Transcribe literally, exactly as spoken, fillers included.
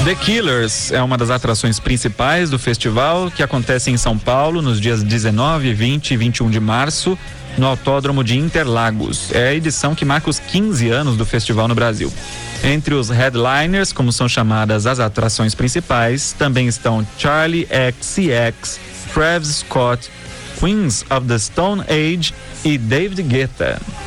The Killers é uma das atrações principais do festival, que acontece em São Paulo nos dias dezenove, vinte e vinte e um de março, no Autódromo de Interlagos. É a edição que marca os quinze anos do festival no Brasil. Entre os headliners, como são chamadas as atrações principais, também estão Charli X C X, Travis Scott, Queens of the Stone Age e David Guetta.